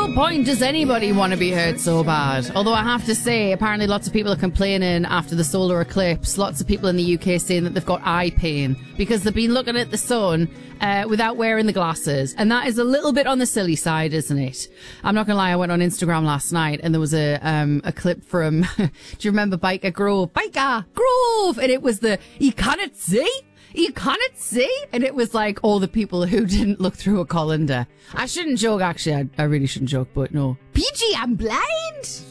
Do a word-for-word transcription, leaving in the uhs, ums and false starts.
what point does anybody want to be hurt so bad? Although I have to say, apparently lots of people are complaining after the solar eclipse. Lots of people in the U K saying that they've got eye pain because they've been looking at the sun uh, without wearing the glasses. And that is a little bit on the silly side, isn't it? I'm not going to lie, I went on Instagram last night and there was a um, a clip from, do you remember Biker Grove? Biker Grove! And it was the, you can't see? You can't see? And it was like all the people who didn't look through a colander. I shouldn't joke, actually. I, I really shouldn't joke, but no. P G, I'm blind!